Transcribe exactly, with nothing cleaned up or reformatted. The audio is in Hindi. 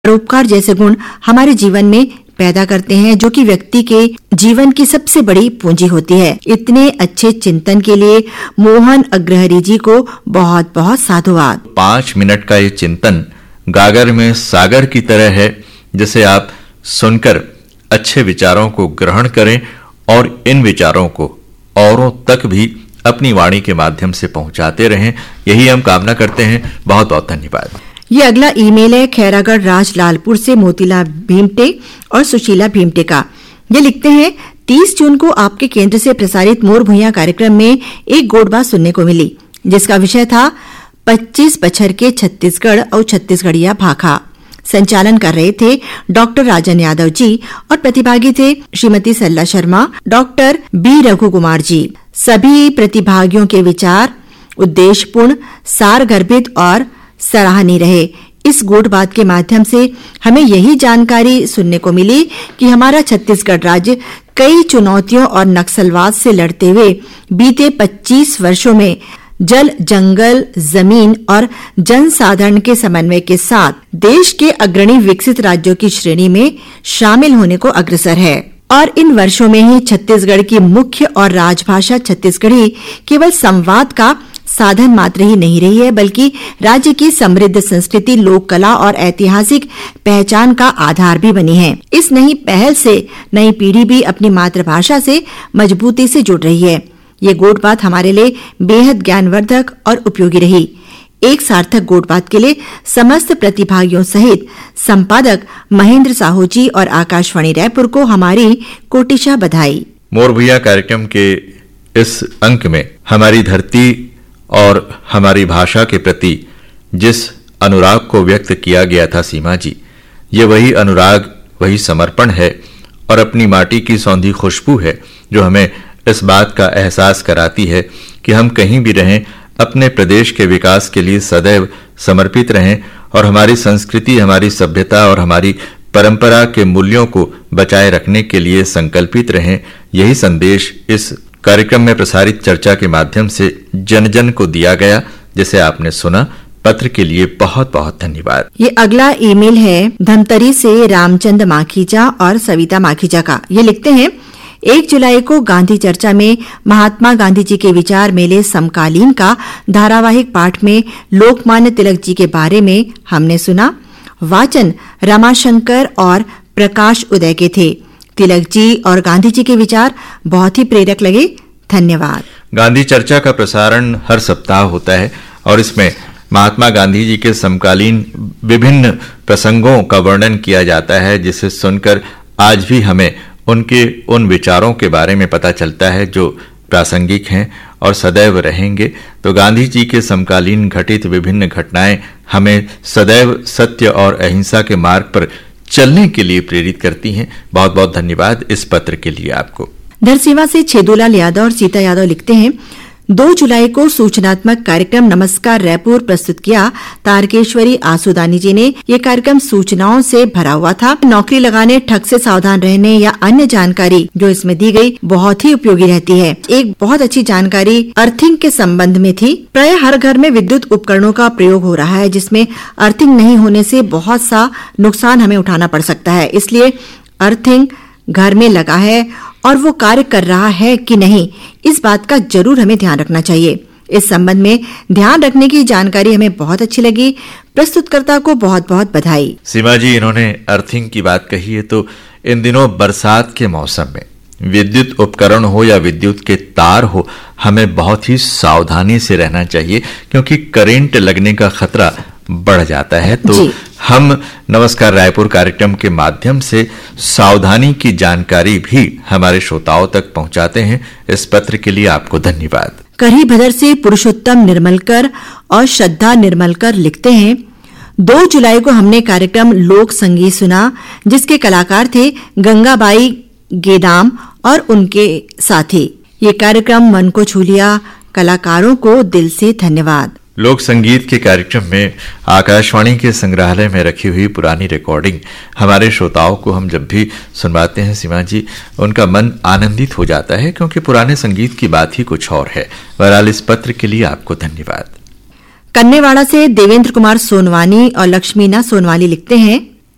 परोपकार जैसे गुण हमारे जीवन में पैदा करते हैं, जो कि व्यक्ति के जीवन की सबसे बड़ी पूंजी होती है। इतने अच्छे चिंतन के लिए मोहन अग्रहरी जी को बहुत बहुत साधुवाद। पांच मिनट का ये चिंतन गागर में सागर की तरह है, जिसे आप सुनकर अच्छे विचारों को ग्रहण करें और इन विचारों को औरों तक भी अपनी वाणी के माध्यम से पहुंचाते रहें। यही हम कामना करते हैं। बहुत बहुत धन्यवाद। ये अगला ईमेल है खैरागढ़ राज लालपुर से मोतीलाल भीमटे और सुशीला भीमटे का। ये लिखते हैं, तीस जून को आपके केंद्र से प्रसारित मोर भुइयां कार्यक्रम में एक गोट बात सुनने को मिली, जिसका विषय था पच्चीस बछर के छत्तीसगढ़ और छत्तीसगढ़िया भाखा। संचालन कर रहे थे डॉक्टर राजन यादव जी और प्रतिभागी थे श्रीमती सल्ला शर्मा, डॉक्टर बी रघु कुमार जी। सभी प्रतिभागियों के विचार उद्देश्यपूर्ण, सारगर्भित और सराहनीय रहे। इस गोट बात के माध्यम से हमें यही जानकारी सुनने को मिली कि हमारा छत्तीसगढ़ राज्य कई चुनौतियों और नक्सलवाद से लड़ते हुए बीते पच्चीस वर्षों में जल, जंगल, जमीन और जनसाधारण के समन्वय के साथ देश के अग्रणी विकसित राज्यों की श्रेणी में शामिल होने को अग्रसर है। और इन वर्षों में ही छत्तीसगढ़ की मुख्य और राजभाषा छत्तीसगढ़ी केवल संवाद का साधन मात्र ही नहीं रही है, बल्कि राज्य की समृद्ध संस्कृति, लोक कला और ऐतिहासिक पहचान का आधार भी बनी है। इस नई पहल से नई पीढ़ी भी अपनी मातृभाषा से मजबूती से जुड़ रही है। ये गोट बात हमारे लिए बेहद ज्ञानवर्धक और उपयोगी रही। एक सार्थक गोट बात के लिए समस्त प्रतिभागियों सहित संपादक महेंद्र साहू जी और आकाशवाणी रायपुर को हमारी कोटिशा बधाई। मोर भुइयां कार्यक्रम के इस अंक में हमारी धरती और हमारी भाषा के प्रति जिस अनुराग को व्यक्त किया गया था सीमा जी, ये वही अनुराग, वही समर्पण है और अपनी माटी की सौंधी खुशबू है जो हमें इस बात का एहसास कराती है कि हम कहीं भी रहें, अपने प्रदेश के विकास के लिए सदैव समर्पित रहें और हमारी संस्कृति, हमारी सभ्यता और हमारी परंपरा के मूल्यों को बचाए रखने के लिए संकल्पित रहें। यही संदेश इस कार्यक्रम में प्रसारित चर्चा के माध्यम से जन जन को दिया गया, जिसे आपने सुना। पत्र के लिए बहुत बहुत धन्यवाद। ये अगला ईमेल है धमतरी से रामचंद्र माखीजा और सविता माखीजा का। ये लिखते हैं, एक जुलाई को गांधी चर्चा में महात्मा गांधी जी के विचार मेले समकालीन का धारावाहिक पाठ में लोकमान्य तिलक जी के बारे में हमने सुना। वाचन रमाशंकर और प्रकाश उदय के थे। तिलक जी और गांधी जी के विचार बहुत ही प्रेरक लगे। धन्यवाद। गांधी चर्चा का प्रसारण हर सप्ताह होता है और इसमें महात्मा गांधी जी के समकालीन विभिन्न प्रसंगों का वर्णन किया जाता है, जिसे सुनकर आज भी हमें उनके उन विचारों के बारे में पता चलता है जो प्रासंगिक हैं और सदैव रहेंगे। तो गांधी जी के समकालीन घटित विभिन्न घटनाएं हमें सदैव सत्य और अहिंसा के मार्ग पर चलने के लिए प्रेरित करती हैं। बहुत बहुत धन्यवाद इस पत्र के लिए आपको। धरसीवा से छेदूलाल यादव और सीता यादव लिखते हैं, दो जुलाई को सूचनात्मक कार्यक्रम नमस्कार रायपुर प्रस्तुत किया। तारकेश्वरी आसुदानी जी ने ये कार्यक्रम सूचनाओं से भरा हुआ था। नौकरी लगाने, ठग से सावधान रहने या अन्य जानकारी जो इसमें दी गई बहुत ही उपयोगी रहती है। एक बहुत अच्छी जानकारी अर्थिंग के संबंध में थी। प्राय हर घर में विद्युत उपकरणों का प्रयोग हो रहा है, जिसमें अर्थिंग नहीं होने से बहुत सा नुकसान हमें उठाना पड़ सकता है। इसलिए अर्थिंग घर में लगा है और वो कार्य कर रहा है कि नहीं, इस बात का जरूर हमें ध्यान रखना चाहिए। इस संबंध में ध्यान रखने की जानकारी हमें बहुत अच्छी लगी। प्रस्तुतकर्ता को बहुत बहुत बधाई। सीमा जी, इन्होंने अर्थिंग की बात कही है, तो इन दिनों बरसात के मौसम में विद्युत उपकरण हो या विद्युत के तार हो, हमें बहुत ही सावधानी से रहना चाहिए, क्योंकि करंट लगने का खतरा बढ़ जाता है। तो हम नमस्कार रायपुर कार्यक्रम के माध्यम से सावधानी की जानकारी भी हमारे श्रोताओं तक पहुंचाते हैं। इस पत्र के लिए आपको धन्यवाद। करही भदर से पुरुषोत्तम निर्मलकर और श्रद्धा निर्मलकर लिखते हैं, दो जुलाई को हमने कार्यक्रम लोक संगीत सुना, जिसके कलाकार थे गंगाबाई गेदाम और उनके साथी। ये कार्यक्रम मन को छू लिया। कलाकारों को दिल से धन्यवाद। लोक संगीत के कार्यक्रम में आकाशवाणी के संग्रहालय में रखी हुई पुरानी रिकॉर्डिंग हमारे श्रोताओं को हम जब भी सुनवाते हैं सीमा जी, उनका मन आनंदित हो जाता है, क्योंकि पुराने संगीत की बात ही कुछ और है। बहरहाल इस पत्र के लिए आपको धन्यवाद। कन्नेवाड़ा से देवेंद्र कुमार सोनवानी और लक्ष्मीना सोनवानी लिखते हैं,